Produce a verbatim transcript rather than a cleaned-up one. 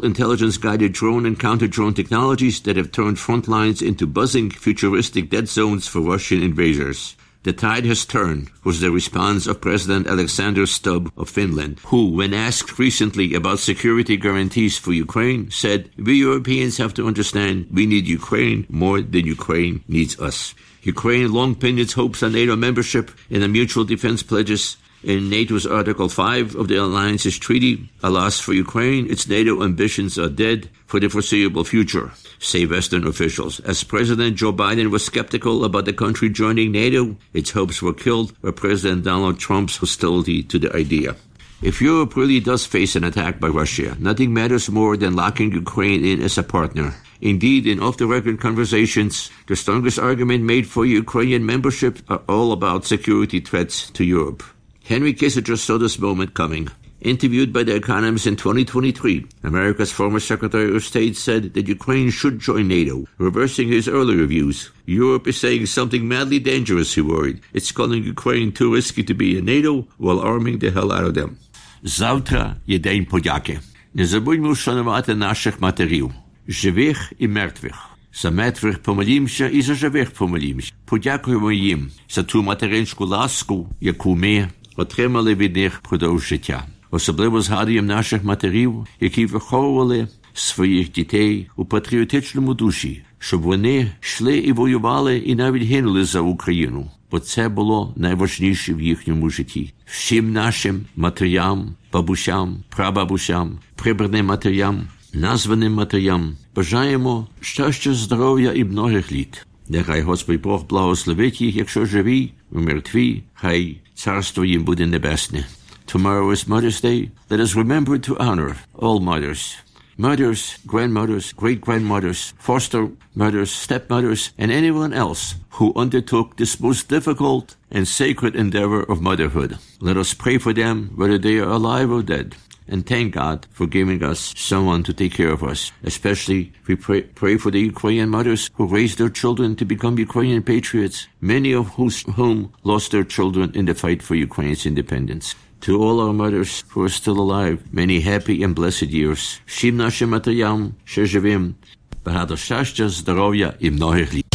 intelligence-guided drone and counter-drone technologies that have turned front lines into buzzing, futuristic dead zones for Russian invaders. The tide has turned, was the response of President Alexander Stubb of Finland, who, when asked recently about security guarantees for Ukraine, said, "We Europeans have to understand we need Ukraine more than Ukraine needs us." Ukraine long pinned its hopes on NATO membership in the mutual defense pledges in NATO's Article five of the alliance's treaty. Alas for Ukraine, its NATO ambitions are dead for the foreseeable future, say Western officials. As President Joe Biden was skeptical about the country joining NATO, its hopes were killed by President Donald Trump's hostility to the idea. If Europe really does face an attack by Russia, nothing matters more than locking Ukraine in as a partner. Indeed, in off-the-record conversations, the strongest argument made for Ukrainian membership are all about security threats to Europe. Henry Kissinger saw this moment coming. Interviewed by The Economist in twenty twenty-three, America's former Secretary of State said that Ukraine should join NATO, reversing his earlier views. Europe is saying something madly dangerous, he worried. It's calling Ukraine too risky to be in NATO while arming the hell out of them. Завтра є День подяки. Не забудьмо вшанувати наших матерів, живих і мертвих. За мертвих помолімся і за живих помолімся. Подякуємо їм за ту материнську ласку, яку ми отримали від них впродовж життя. Особливо згадуємо наших матерів, які виховували своїх дітей у патріотичному душі, щоб вони йшли і воювали і навіть гинули за Україну, бо це було найважніше в їхньому житті. Всім нашим матерям, бабусям, прабабусям, прибраним матерям, названим матерям бажаємо щастя, здоров'я і многих літ. Нехай Господь Бог благословить їх, якщо живі, мертві, хай царство їм буде небесне. Tomorrow is Mother's Day. Let us remember to honor all mothers. Mothers, grandmothers, great-grandmothers, foster mothers, stepmothers, and anyone else who undertook this most difficult and sacred endeavor of motherhood. Let us pray for them, whether they are alive or dead. And thank God for giving us someone to take care of us. Especially, we pray, pray for the Ukrainian mothers who raised their children to become Ukrainian patriots, many of whose, whom lost their children in the fight for Ukraine's independence. To all our mothers who are still alive, many happy and blessed years. Всім нашим матерям, ще живим, багато щастя, здоров'я і многих літ.